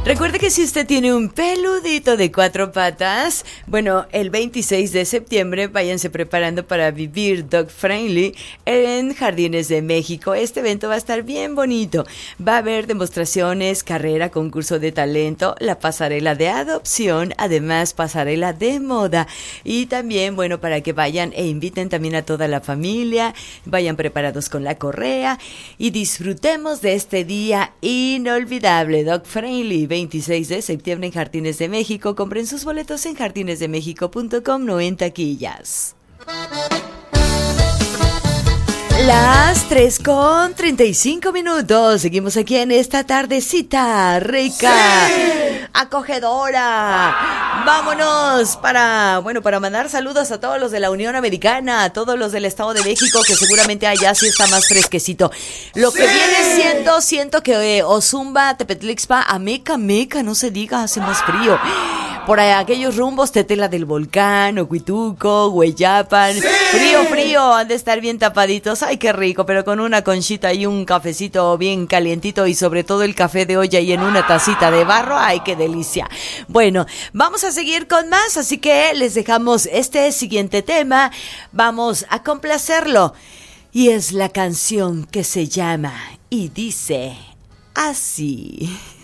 Recuerde que si usted tiene un peludito de 4 patas, bueno, el 26 de septiembre váyanse preparando para vivir Dog Friendly en Jardines de México. Este evento va a estar bien bonito. Va a haber demostraciones, carrera, concurso de talento, la pasarela de adopción, además pasarela de moda y también, bueno, para que vayan e inviten también a toda la familia, vayan preparados con la correa y disfrutemos de este día inolvidable. Dog Friendly, 26 de septiembre en Jardines de México. Compren sus boletos en jardinesdemexico.com, no en taquillas. Las 3:35. Seguimos aquí en esta tardecita rica, acogedora. Vámonos para mandar saludos a todos los de la Unión Americana, a todos los del Estado de México, que seguramente allá sí está más fresquecito. Lo que viene siento que Ozumba, Tepetlixpa, Ameca, no se diga, hace más frío. Por aquellos rumbos, Tetela del Volcán, Ocuituco, Hueyapan. Frío, han de estar bien tapaditos. Ay, qué rico, pero con una conchita y un cafecito bien calientito y sobre todo el café de olla y en una tacita de barro. Ay, qué delicia. Bueno, vamos a seguir con más, así que les dejamos este siguiente tema. Vamos a complacerlo. Y es la canción que se llama y dice así.